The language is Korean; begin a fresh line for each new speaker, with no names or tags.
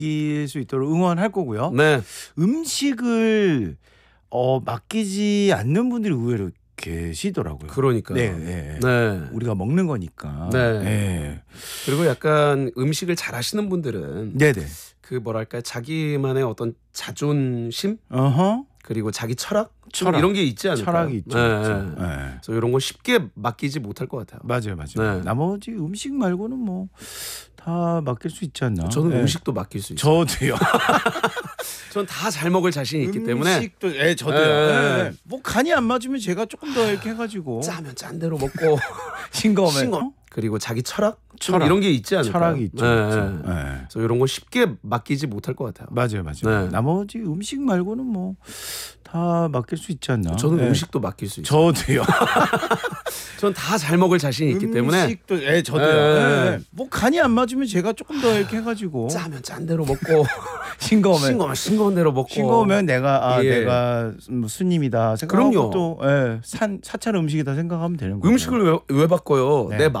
이길 수 있도록 응원할 거고요.
네.
음식을 맡기지 않는 분들이 의외로 계시더라고요.
그러니까.
네. 우리가 먹는 거니까.
네. 그리고 약간 음식을 잘 하시는 분들은
네네.
그 뭐랄까 자기만의 어떤 자존심 그리고 자기 철학 이런 게 있지 않을까요?
철학이 있죠.
네.
네.
그래서 이런 걸 쉽게 맡기지 못할 것 같아요.
맞아요.
네.
나머지 음식 말고는 뭐 다 맡길 수 있지 않나?
저는
네.
음식도 맡길 수 있어요.
저도요.
전 다 잘 먹을 자신이 있기 때문에
음식도 저도요. 네. 뭐 간이 안 맞으면 제가 조금 더 이렇게 해가지고
짜면 짠 대로 먹고
싱거우면
그리고 자기 철학
철학.
이런 게 있지 않을까요?
철학이 있죠.
네.
네.
그래서 이런 걸 쉽게 맡기지 못할 것 같아요.
맞아요.
네.
나머지 음식 말고는 뭐 다 맡길 수 있지 않나?
저는
네.
음식도 맡길 수 있어요.
저도요.
전 다 잘 먹을 자신이 있기 때문에
음식도 저도요. 뭐 간이 안 맞으면 제가 조금 더 이렇게 해가지고
짜면 짠 대로 먹고
싱거우면
싱거운 대로 먹고
싱거우면 내가
예.
내가 뭐 스님이다 생각하고
그럼요.
또 사찰 음식이다 생각하면 되는 거예요.
음식을 왜 바꿔요?
네.
내